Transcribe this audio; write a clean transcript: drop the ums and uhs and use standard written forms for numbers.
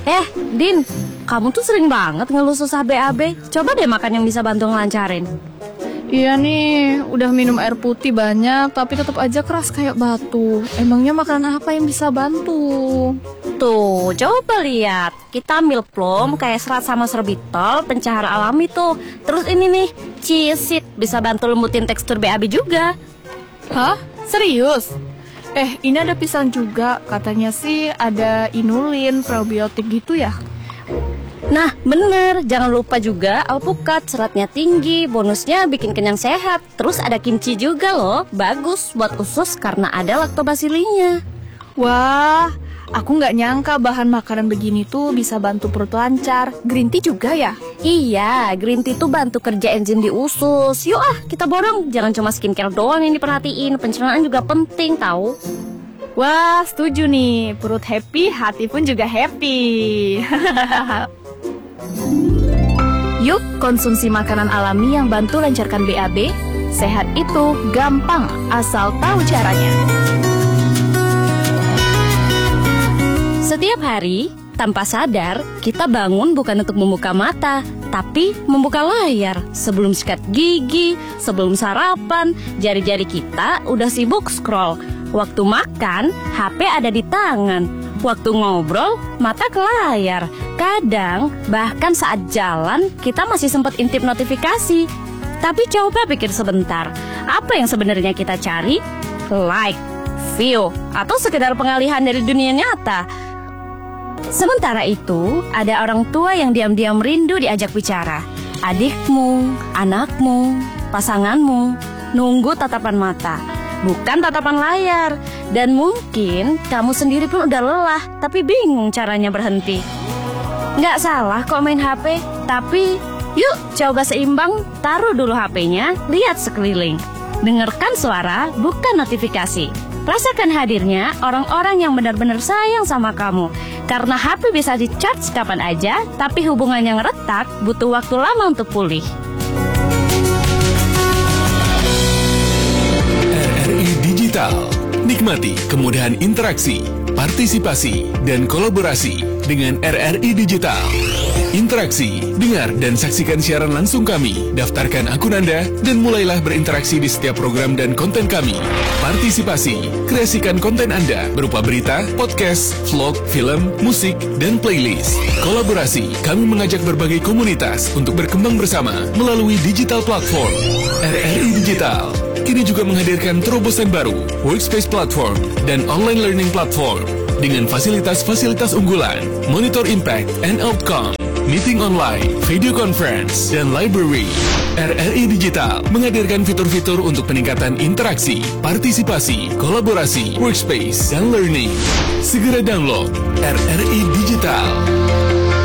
Din, kamu tuh sering banget ngeluh susah BAB. Coba deh makan yang bisa bantu ngelancarin. Iya nih, udah minum air putih banyak, tapi tetap aja keras kayak batu. Emangnya makanan apa yang bisa bantu? Tuh, coba lihat. Kita milk plum kayak serat sama sorbitol, pencahar alami tuh. Terus ini nih, chia seed bisa bantu lembutin tekstur BAB juga. Hah? Serius? Ini ada pisang juga. Katanya sih ada inulin, probiotik gitu ya? Nah, bener. Jangan lupa juga alpukat, seratnya tinggi, bonusnya bikin kenyang sehat. Terus ada kimchi juga loh, bagus buat usus karena ada laktobasilinya. Wah, aku nggak nyangka bahan makanan begini tuh bisa bantu perut lancar. Green tea juga ya? Iya, green tea tuh bantu kerja enzim di usus. Yuk kita borong. Jangan cuma skincare doang yang diperhatiin, pencernaan juga penting tahu. Wah, setuju nih. Perut happy, hati pun juga happy. Yuk konsumsi makanan alami yang bantu lancarkan BAB. Sehat itu gampang asal tahu caranya. Setiap hari, tanpa sadar, kita bangun bukan untuk membuka mata, tapi membuka layar. Sebelum sikat gigi, sebelum sarapan, jari-jari kita udah sibuk scroll. Waktu makan, HP ada di tangan. Waktu ngobrol, mata ke layar. Kadang, bahkan saat jalan, kita masih sempat intip notifikasi. Tapi coba pikir sebentar, apa yang sebenarnya kita cari? Like, view, atau sekedar pengalihan dari dunia nyata? Sementara itu, ada orang tua yang diam-diam rindu diajak bicara. Adikmu, anakmu, pasanganmu, nunggu tatapan mata, bukan tatapan layar. Dan mungkin kamu sendiri pun udah lelah, tapi bingung caranya berhenti. Nggak salah kok main HP, tapi yuk coba seimbang, taruh dulu HP-nya, lihat sekeliling. Dengarkan suara, bukan notifikasi. Rasakan hadirnya orang-orang yang benar-benar sayang sama kamu. Karena HP bisa di-charge kapan aja, tapi hubungan yang retak butuh waktu lama untuk pulih. RRI Digital. Nikmati kemudahan interaksi, partisipasi, dan kolaborasi dengan RRI Digital. Interaksi, dengar dan saksikan siaran langsung kami. Daftarkan akun Anda dan mulailah berinteraksi di setiap program dan konten kami. Partisipasi, kreasikan konten Anda berupa berita, podcast, vlog, film, musik, dan playlist. Kolaborasi, kami mengajak berbagai komunitas untuk berkembang bersama melalui digital platform. RRI Digital kini juga menghadirkan terobosan baru, workspace platform, dan online learning platform dengan fasilitas-fasilitas unggulan, monitor impact and outcome, meeting online, video conference, dan library. RRI Digital menghadirkan fitur-fitur untuk peningkatan interaksi, partisipasi, kolaborasi, workspace, dan learning. Segera download RRI Digital.